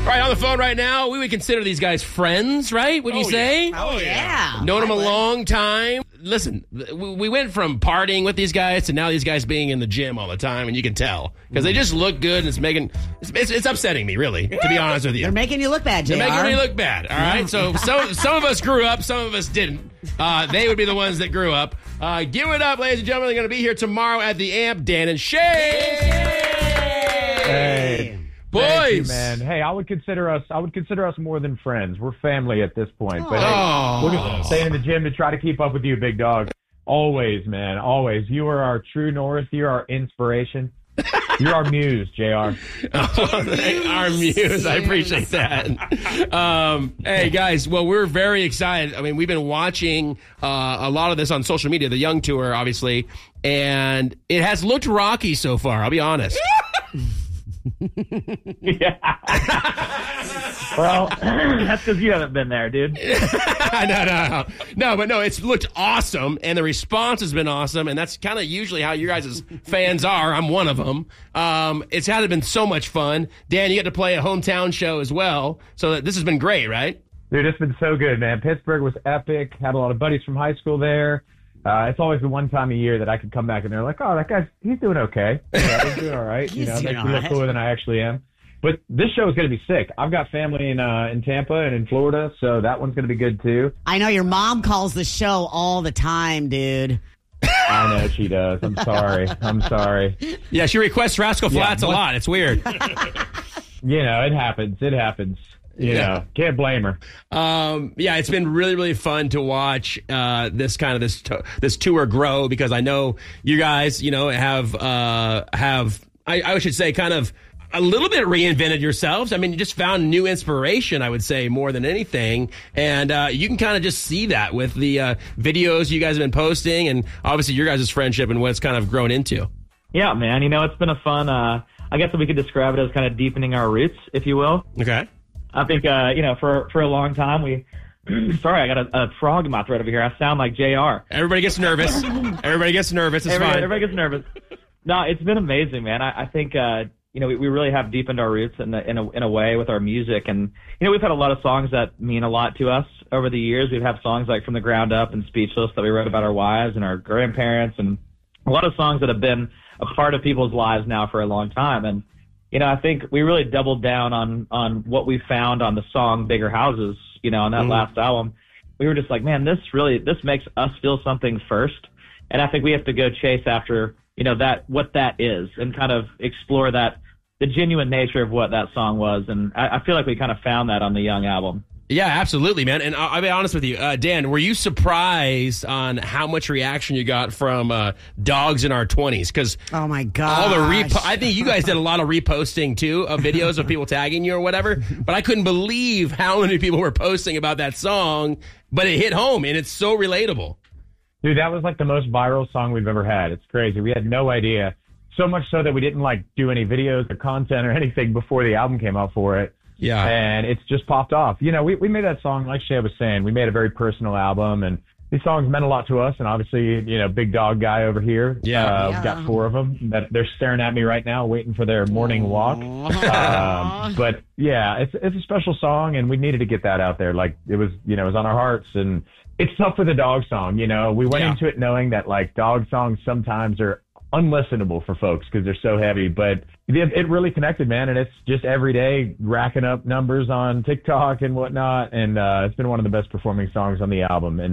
All right, on the phone right now, we would consider these guys friends, right? Would you say? Yeah. Oh, yeah. Known them a long time. Listen, we went from partying with these guys to now these guys being in the gym all the time, and you can tell. Because they just look good, and it's upsetting me, really, to be honest with you. They're making you look bad, JR. They're making me look bad, all right? So some of us grew up, some of us didn't. They would be the ones that grew up. Give it up, ladies and gentlemen. They're going to be here tomorrow at the Amp, Dan and Shay. Hey. Boys, thank you, man. Hey, I would consider us more than friends. We're family at this point. But hey, we're just staying in the gym to try to keep up with you, big dog. Always, man. Always. You are our true north. You're our inspiration. You're our muse, JR. Our muse. I appreciate that. Hey, guys. Well, we're very excited. I mean, we've been watching a lot of this on social media, the Young Tour, obviously, and it has looked rocky so far. I'll be honest. Yeah. Well, that's because you haven't been there, dude. No, but it's looked awesome, and the response has been awesome, and that's kind of usually how you guys' fans are. I'm one of them. It's had been so much fun. Dan, you got to play a hometown show as well, so this has been great, right? Dude, it's been so good, man. Pittsburgh was epic. Had a lot of buddies from high school there. It's always the one time a year that I could come back and they're like, oh, that guy's, he's doing okay. Yeah, he's doing all right. You know, makes me look cooler than I actually am. But this show is going to be sick. I've got family in Tampa and in Florida, so that one's going to be good too. I know your mom calls the show all the time, dude. I know she does. I'm sorry. Yeah, she requests Rascal Flatts a lot. It's weird. You know, it happens. You know, can't blame her. Yeah, it's been really, really fun to watch this tour grow because I know you guys, you know, have I should say kind of a little bit reinvented yourselves. I mean, you just found new inspiration, I would say, more than anything. And you can kind of just see that with the videos you guys have been posting and obviously your guys' friendship and what it's kind of grown into. Yeah, man. You know, it's been a fun, I guess we could describe it as kind of deepening our roots, if you will. Okay. I think, you know, for a long time, sorry, I got a frog in my throat over here. I sound like JR. Everybody gets nervous. It's fine. Everybody gets nervous. No, it's been amazing, man. I think, you know, we really have deepened our roots in a way with our music. And, you know, we've had a lot of songs that mean a lot to us over the years. We've had songs like From the Ground Up and Speechless that we wrote about our wives and our grandparents and a lot of songs that have been a part of people's lives now for a long time. And, you know, I think we really doubled down on what we found on the song Bigger Houses, you know, on that last album. We were just like, man, this makes us feel something first. And I think we have to go chase after, you know, what that is and kind of explore the genuine nature of what that song was. And I feel like we kind of found that on the Young album. Yeah, absolutely, man. And I'll be honest with you, Dan, were you surprised on how much reaction you got from Dogs in Our 20s? Because oh my god, I think you guys did a lot of reposting too of videos of people tagging you or whatever. But I couldn't believe how many people were posting about that song. But it hit home, and it's so relatable. Dude, that was like the most viral song we've ever had. It's crazy. We had no idea. So much so that we didn't like do any videos or content or anything before the album came out for it. Yeah. And it's just popped off. You know, we made that song, like Shay was saying, we made a very personal album, and these songs meant a lot to us. And obviously, you know, big dog guy over here. We've got 4 of them that they're staring at me right now, waiting for their morning walk. But yeah, it's a special song, and we needed to get that out there. Like it was on our hearts, and it's tough with a dog song. You know, we went into it knowing that like dog songs sometimes are unlistenable for folks because they're so heavy, but it really connected, man. And it's just every day racking up numbers on TikTok and whatnot. And it's been one of the best performing songs on the album. And